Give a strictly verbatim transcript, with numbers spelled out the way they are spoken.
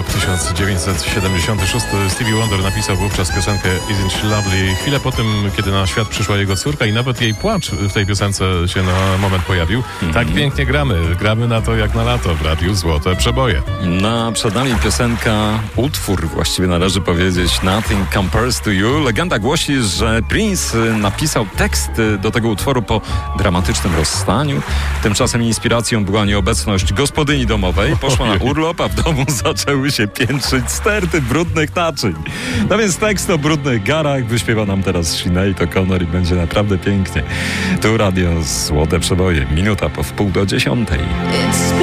rok tysiąc dziewięćset siedemdziesiąty szósty. Stevie Wonder napisał wówczas piosenkę Isn't She Lovely. Chwilę po tym, kiedy na świat przyszła jego córka i nawet jej płacz w tej piosence się na moment pojawił. Mm-hmm. Tak pięknie gramy. Gramy na to jak na lato w radiu Złote Przeboje. Na przed nami piosenka, utwór właściwie należy powiedzieć, Nothing Compares to You. Legenda głosi, że Prince napisał tekst do tego utworu po dramatycznym rozstaniu. Tymczasem inspiracją była nieobecność gospodyni domowej. Poszła na urlop, a w domu zaczęły się piętrzyć sterty brudnych naczyń. No więc tekst o brudnych garach wyśpiewa nam teraz Sinead O'Connor i będzie naprawdę pięknie. Tu radio Złote Przeboje. Minuta po wpół do dziesiątej.